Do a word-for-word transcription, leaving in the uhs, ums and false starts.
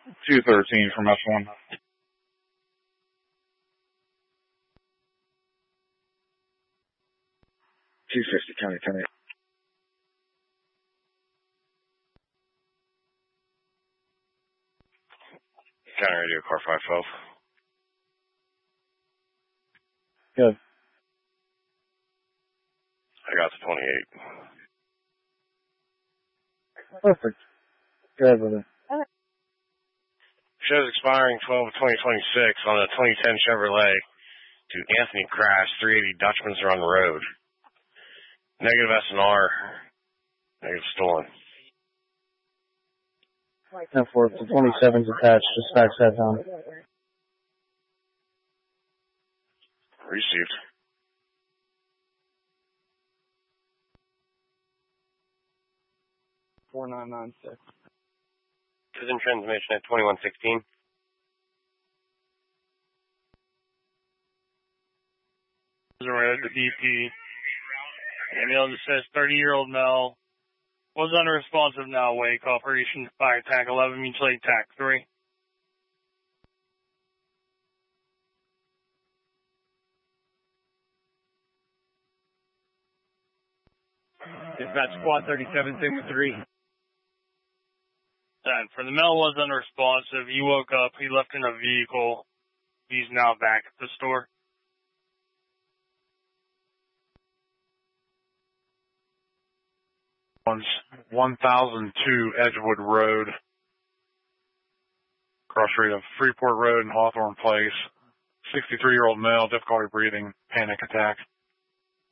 two thirteen from S one. two fifty, County ten eight. County radio, car five twelve. Good. I got the twenty-eight. Perfect. Go ahead with it. Shows expiring twelve of twenty twenty-six on a twenty ten Chevrolet to Anthony Crash, three eighty Dutchman's Run Road. Negative S N R. Negative stolen. ten four, the twenty-seven's attached, just fax that down. Received. four nine nine six. Precision transmission at twenty-one sixteen. Red, the D P. Email that says thirty-year-old male was unresponsive now. Wake operation fire attack eleven mutual aid tac three. Dispatch squad thirty-seven six three. And for the male was unresponsive. He woke up. He left in a vehicle. He's now back at the store. one thousand two Edgewood Road. Cross street of Freeport Road and Hawthorne Place. sixty-three-year-old male, difficulty breathing, panic attack.